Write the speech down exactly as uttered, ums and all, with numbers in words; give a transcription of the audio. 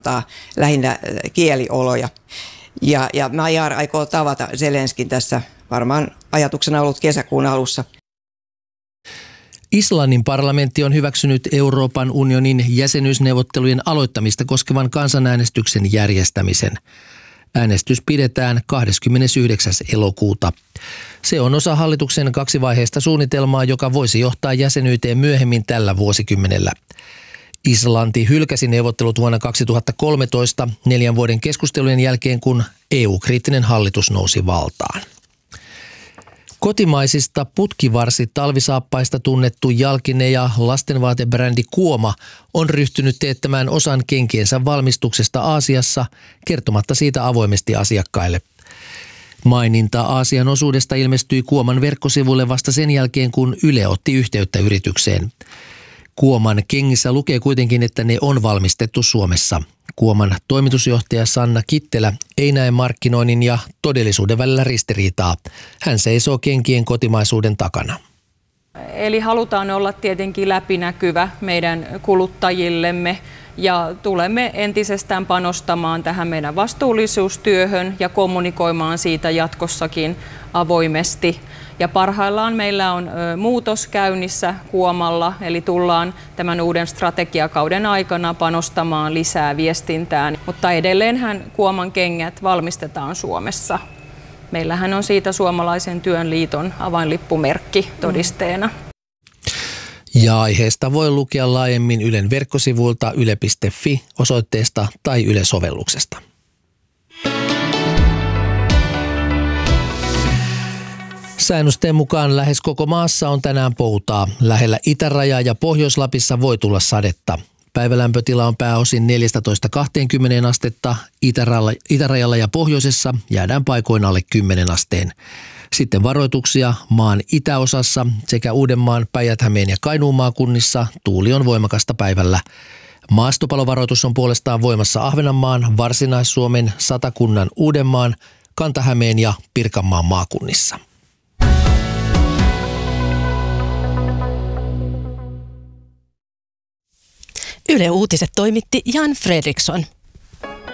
lähinnä kielioloja. Ja, ja Magyar aikoo tavata Zelenskin tässä, varmaan ajatuksena ollut kesäkuun alussa. Islannin parlamentti on hyväksynyt Euroopan unionin jäsenyysneuvottelujen aloittamista koskevan kansanäänestyksen järjestämisen. Äänestys pidetään kahdeskymmenesyhdeksäs elokuuta. Se on osa hallituksen kaksivaiheista suunnitelmaa, joka voisi johtaa jäsenyyteen myöhemmin tällä vuosikymmenellä. Islanti hylkäsi neuvottelut vuonna kaksituhattakolmetoista neljän vuoden keskustelujen jälkeen, kun E U-kriittinen hallitus nousi valtaan. Kotimaisista putkivarsi-talvisaappaista tunnettu jalkine- ja lastenvaatebrändi Kuoma on ryhtynyt teettämään osan kenkiensä valmistuksesta Aasiassa, kertomatta siitä avoimesti asiakkaille. Maininta Aasian osuudesta ilmestyi Kuoman verkkosivuille vasta sen jälkeen, kun Yle otti yhteyttä yritykseen. Kuoman kengissä lukee kuitenkin, että ne on valmistettu Suomessa. Kuoman toimitusjohtaja Sanna Kittelä ei näe markkinoinnin ja todellisuuden välillä ristiriitaa. Hän seisoo kenkien kotimaisuuden takana. Eli halutaan olla tietenkin läpinäkyvä meidän kuluttajillemme ja tulemme entisestään panostamaan tähän meidän vastuullisuustyöhön ja kommunikoimaan siitä jatkossakin avoimesti. Ja parhaillaan meillä on muutos käynnissä Kuomalla, eli tullaan tämän uuden strategiakauden aikana panostamaan lisää viestintään. Mutta edelleenhän Kuoman kengät valmistetaan Suomessa. Meillähän on siitä Suomalaisen työn liiton avainlippumerkki todisteena. Ja aiheesta voi lukea laajemmin Ylen verkkosivuilta yle piste fi osoitteesta tai Yle-sovelluksesta. Säännösten mukaan lähes koko maassa on tänään poutaa. Lähellä itärajaa ja Pohjois-Lapissa voi tulla sadetta. Päivälämpötila on pääosin neljätoista kaksikymmentä astetta, itärajalla, itärajalla ja pohjoisessa jäädään paikoin alle kymmenen asteen. Sitten varoituksia maan itäosassa sekä Uudenmaan, Päijät-Hämeen ja Kainuun maakunnissa tuuli on voimakasta päivällä. Maastopalovaroitus on puolestaan voimassa Ahvenanmaan, Varsinais-Suomen, Satakunnan, Uudenmaan, Kanta-Hämeen ja Pirkanmaan maakunnissa. Yle Uutiset toimitti Jan Fredriksson.